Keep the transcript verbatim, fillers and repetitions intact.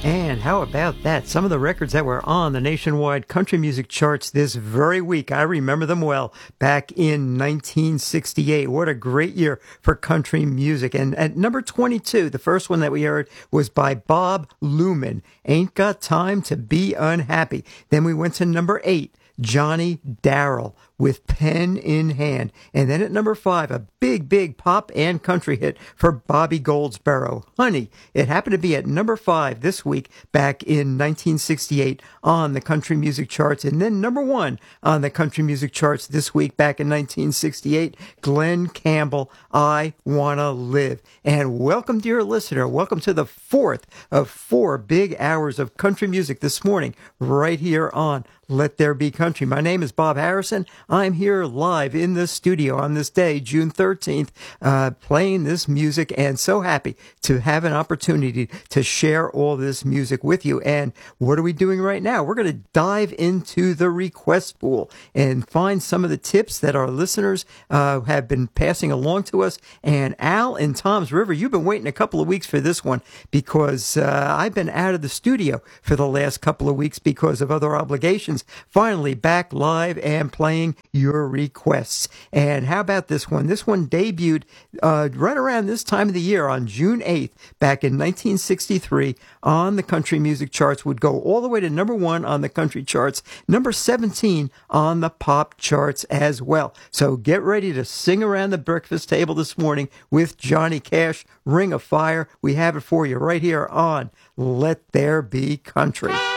And how about that? Some of the records that were on the nationwide country music charts this very week, I remember them well, back in nineteen sixty-eight. What a great year for country music. And at number twenty-two, the first one that we heard was by Bob Luman, Ain't Got Time to Be Unhappy. Then we went to number eight, Johnny Darrell with Pen in Hand. And then at number five, a big, big pop and country hit for Bobby Goldsboro, Honey. It happened to be at number five this week back in nineteen sixty-eight on the country music charts. And then number one on the country music charts this week back in nineteen sixty-eight, Glenn Campbell, I Wanna Live. And welcome, dear listener. Welcome to the fourth of four big hours of country music this morning right here on Let There Be Country. My name is Bob Harrison. I'm here live in the studio on this day, June thirteenth, uh, playing this music, and so happy to have an opportunity to share all this music with you. And what are we doing right now? We're going to dive into the request pool and find some of the tips that our listeners uh, have been passing along to us. And Al in Tom's River, you've been waiting a couple of weeks for this one because uh, I've been out of the studio for the last couple of weeks because of other obligations. Finally back live and playing your requests. And how about this one? This one debuted uh, right around this time of the year on June eighth back in nineteen sixty-three on the country music charts, would go all the way to number one on the country charts, number seventeen on the pop charts as well. So get ready to sing around the breakfast table this morning with Johnny Cash, Ring of Fire. We have it for you right here on Let There Be Country.